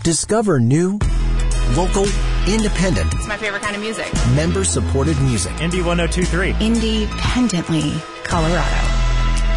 Discover new, local, independent. It's my favorite kind of music. Member-supported music. Indie 102.3. Independently Colorado.